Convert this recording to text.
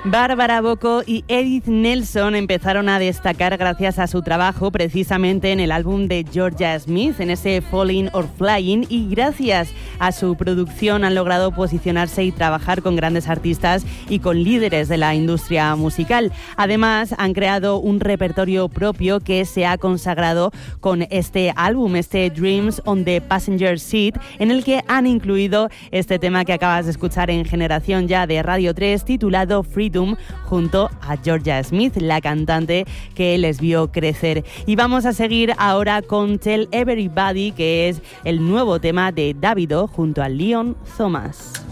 Bárbara Bocco y Edith Nelson empezaron a destacar gracias a su trabajo precisamente en el álbum de Georgia Smith, en ese Falling or Flying, y gracias a su producción han logrado posicionarse y trabajar con grandes artistas y con líderes de la industria musical. Además, han creado un repertorio propio que se ha consagrado con este álbum, este Dreams on the Passenger Seat, en el que han incluido este tema que acabas de escuchar en Generación Ya de Radio 3, titulado Freedom, junto a Georgia Smith, la cantante que les vio crecer. Y vamos a seguir ahora con Tell Everybody, que es el nuevo tema de Davido junto a Leon Thomas.